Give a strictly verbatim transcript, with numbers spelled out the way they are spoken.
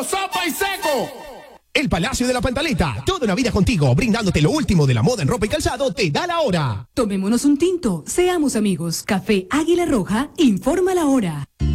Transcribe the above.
Zapa y Seco. El Palacio de la Pantaleta, toda una vida contigo, brindándote lo último de la moda en ropa y calzado, te da la hora. Tomémonos un tinto, seamos amigos. Café Águila Roja, informa la hora.